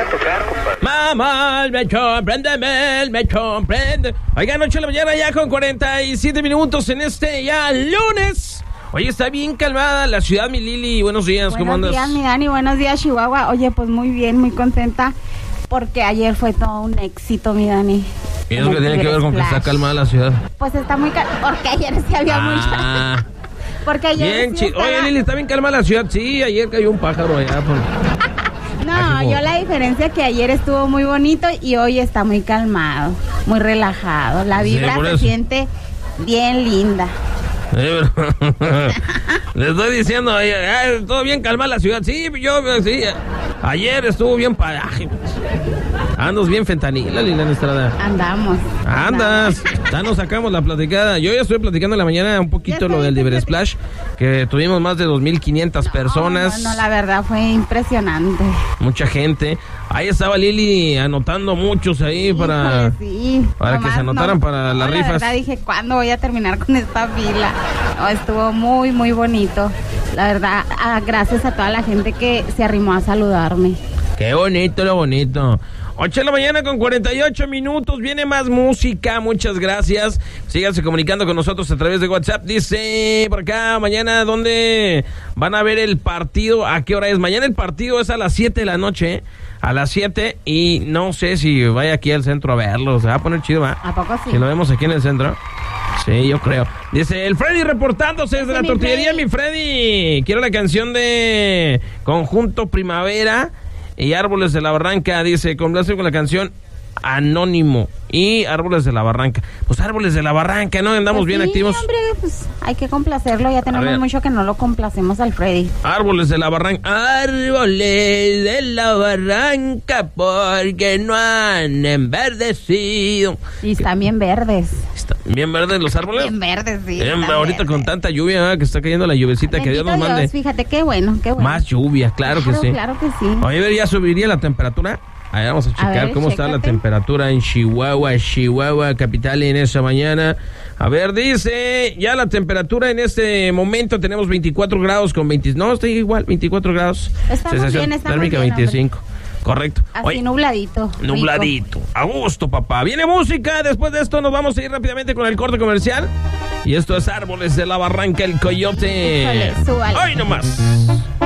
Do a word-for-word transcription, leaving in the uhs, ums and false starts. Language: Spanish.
a tocar, compadre. Mamá, el mechón, préndeme, el mechón, prende. Oigan, ocho de la mañana ya con cuarenta y siete minutos en este ya lunes. Oye, está bien calmada la ciudad, mi Lili. Buenos días, buenos ¿cómo andas? Buenos días, mi Dani. Buenos días, Chihuahua. Oye, pues muy bien, muy contenta. Porque ayer fue todo un éxito, mi Dani. ¿Y eso que tiene que ver con que está calmada la ciudad? Pues está muy calmada. Porque ayer sí había ah. mucha. Porque ayer Bien, sí chi- estaba... Oye, Lili, está bien calmada la ciudad. Sí, ayer cayó un pájaro allá. Por... No, Ay, yo la diferencia que ayer estuvo muy bonito y hoy está muy calmado, muy relajado. La vibra sí, se eso. siente bien linda. Eh, pero... Le estoy diciendo, ay, todo bien calmada la ciudad. Sí, yo, sí. Ayer estuvo bien paraje. Andas bien fentanila, Liliana Estrada. Andamos. Andas. Ya nos sacamos la platicada. Yo ya estoy platicando en la mañana un poquito lo del Libre Splash, que tuvimos más de dos mil quinientas no, personas. No, no, la verdad fue impresionante. Mucha gente. Ahí estaba Lili anotando muchos ahí para, Híjole, sí. para Nomás que se anotaran no, para no, las la rifas. verdad dije, ¿cuándo voy a terminar con esta fila? No, estuvo muy, muy bonito. La verdad, ah, gracias a toda la gente que se arrimó a saludarme. Qué bonito, lo bonito. ocho de la mañana con cuarenta y ocho minutos. Viene más música. Muchas gracias. Síganse comunicando con nosotros a través de WhatsApp. Dice por acá, mañana, ¿dónde van a ver el partido? ¿A qué hora es? Mañana el partido es a las siete de la noche. A las siete. Y no sé si vaya aquí al centro a verlo. Se va a poner chido, ¿va? ¿A poco sí? Si lo vemos aquí en el centro. Sí, yo creo. Dice el Freddy reportándose desde la mi tortillería, Freddy. mi Freddy. Quiero la canción de Conjunto Primavera y Árboles de la Barranca. Dice, complace con la canción Anónimo y Árboles de la Barranca. Pues Árboles de la Barranca, ¿no? Andamos Pues bien sí, activos. Hombre, pues hay que complacerlo. Ya tenemos mucho que no lo complacemos al Freddy. Árboles de la Barranca. Árboles de la Barranca porque no han enverdecido. Y están bien verdes. ¿Están bien verdes los árboles? Bien verdes, sí. Bien, están ahorita verdes. con tanta lluvia, ¿eh? Que está cayendo la lluvecita, que Dios nos Bendito mande. Dios, fíjate, qué bueno, qué bueno. Más lluvia, claro, Claro, que sí. claro que sí. Oye, a ver, ¿ya subiría la temperatura? A ver, vamos a checar ver, cómo está la chécate. temperatura en Chihuahua, Chihuahua, capital, en esa mañana. A ver, dice, ya la temperatura en este momento tenemos veinticuatro grados con veinte. No, está igual, veinticuatro grados. Estamos bien, estamos térmica bien, veinticinco. Correcto. Así Oye, nubladito. rico. nubladito. A gusto, papá. Viene música. Después de esto nos vamos a ir rápidamente con el corte comercial. Y esto es Árboles de la Barranca, el Coyote. Híjole, súbale. Hoy nomás.